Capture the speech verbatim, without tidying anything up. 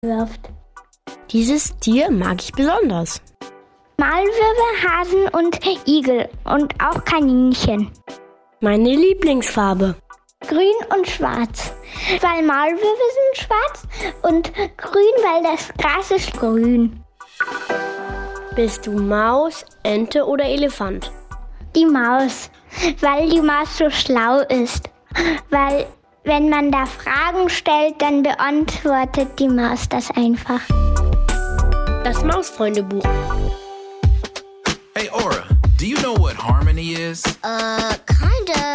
wirft. Dieses Tier mag ich besonders. Maulwürfe, Hasen und Igel und auch Kaninchen. Meine Lieblingsfarbe. Grün und schwarz. Weil Maulwürfe sind schwarz und grün, weil das Gras ist grün. Bist du Maus, Ente oder Elefant? Die Maus, weil die Maus so schlau ist. Weil wenn man da Fragen stellt, dann beantwortet die Maus das einfach. Das Mausfreundebuch. Hey Aura, do you know what harmony is? Uh, kinda.